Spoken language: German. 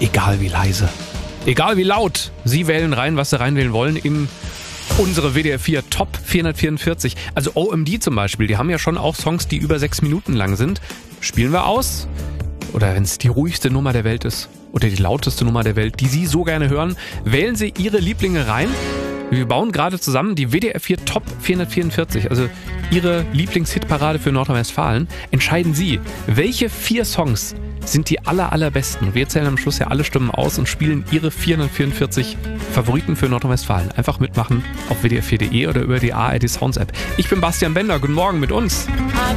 egal wie leise, egal wie laut. Sie wählen rein, was Sie reinwählen wollen in unsere WDR 4 Top 444. Also OMD zum Beispiel, die haben ja schon auch Songs, die über 6 Minuten lang sind. Spielen wir aus? Oder wenn es die ruhigste Nummer der Welt ist oder die lauteste Nummer der Welt, die Sie so gerne hören, wählen Sie Ihre Lieblinge rein. Wir bauen gerade zusammen die WDR 4 Top 444, also Ihre Lieblingshitparade für Nordrhein-Westfalen. Entscheiden Sie, welche 4 Songs sind die allerbesten. Wir zählen am Schluss ja alle Stimmen aus und spielen Ihre 444 Favoriten für Nordrhein-Westfalen. Einfach mitmachen auf wdr4.de oder über die ARD Sounds App. Ich bin Bastian Bender, guten Morgen mit uns.